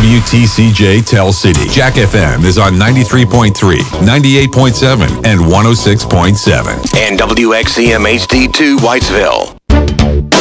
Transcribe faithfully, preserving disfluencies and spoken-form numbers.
W T C J Tell City. Jack F M is on ninety-three point three, ninety-eight point seven, and one oh six point seven. And W X C M H D two Whitesville.